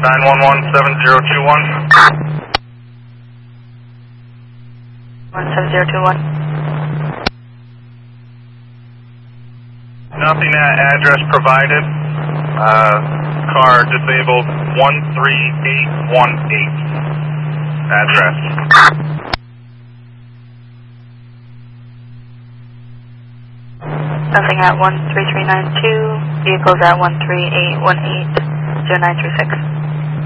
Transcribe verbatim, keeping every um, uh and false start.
nine one one seven zero two one. one seven zero two one. Nothing at address provided. Uh, car disabled one three eight one eight. Address. Nothing at one three three nine two. Vehicles at one three eight one eight zero nine three six.